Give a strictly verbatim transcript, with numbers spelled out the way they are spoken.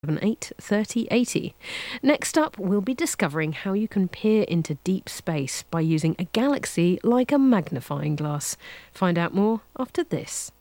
eight thirty eighty. Next up, we'll be discovering how you can peer into deep space by using a galaxy like a magnifying glass. Find out more after this.